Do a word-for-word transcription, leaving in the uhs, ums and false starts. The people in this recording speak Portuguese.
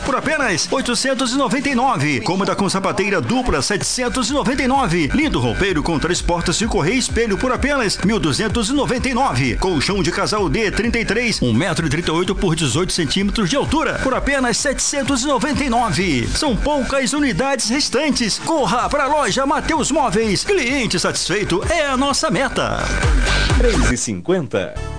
por apenas oitocentos e noventa e nove. Cômoda com sapateira dupla setecentos e noventa e nove. Lindo roupeiro com três portas e correia espelho por apenas mil duzentos e noventa e nove. Colchão de casal D trinta e três, um metro e trinta e oito por dezoito centímetros de altura por apenas setecentos e noventa e nove. São poucas unidades restantes. Corra para a loja Mateus Móveis. Cliente satisfeito é a nossa meta. três e cinquenta.